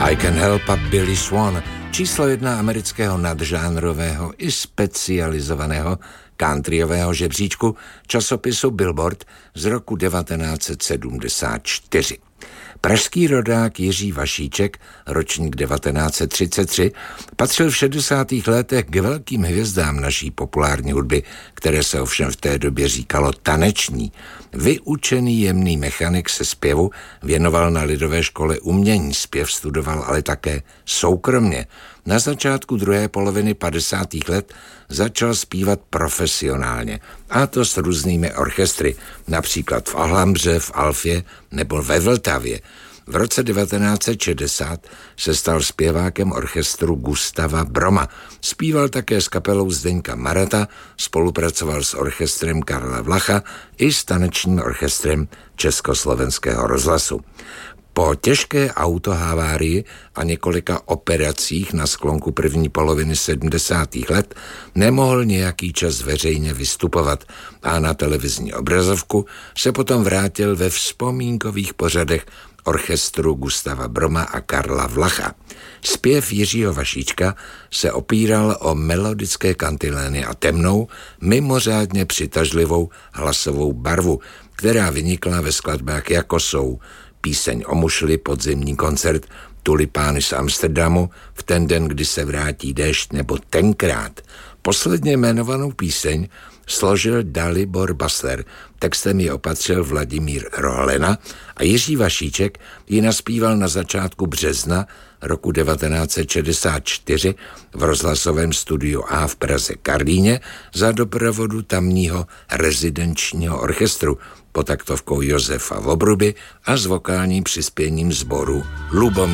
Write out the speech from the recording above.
I Can Help Up Billy Swan, číslo 1 amerického nadžánrového i specializovaného countryového žebříčku časopisu Billboard z roku 1974. Pražský rodák Jiří Vašíček, ročník 1933, patřil v 60. letech k velkým hvězdám naší populární hudby, které se ovšem v té době říkalo taneční. Vyučený jemný mechanik se zpěvu věnoval na Lidové škole umění, zpěv studoval ale také soukromně. Na začátku druhé poloviny 50. let začal zpívat profesionálně, a to s různými orchestry, například v Alhambře, v Alfě nebo ve Vltavě. V roce 1960 se stal zpěvákem orchestru Gustava Broma. Zpíval také s kapelou Zdeňka Marata, spolupracoval s orchestrem Karla Vlacha i s tanečním orchestrem Československého rozhlasu. Po těžké autohavárii a několika operacích na sklonku první poloviny 70. let nemohl nějaký čas veřejně vystupovat a na televizní obrazovku se potom vrátil ve vzpomínkových pořadech orchestru Gustava Broma a Karla Vlacha. Zpěv Jiřího Vašíčka se opíral o melodické kantilény a temnou, mimořádně přitažlivou hlasovou barvu, která vynikla ve skladbách jako jsou Píseň o mušli, Podzimní koncert, Tulipány z Amsterdamu, V ten den, kdy se vrátí déšť nebo Tenkrát. Posledně jmenovanou píseň složil Dalibor Basler, textem ji opatřil Vladimír Rohalena a Jiří Vašíček ji naspíval na začátku března roku 1964 v rozhlasovém studiu A v Praze Karlíně za doprovodu tamního rezidenčního orchestru pod taktovkou Josefa Vobruby a s vokálním přispěním sboru Lubomíra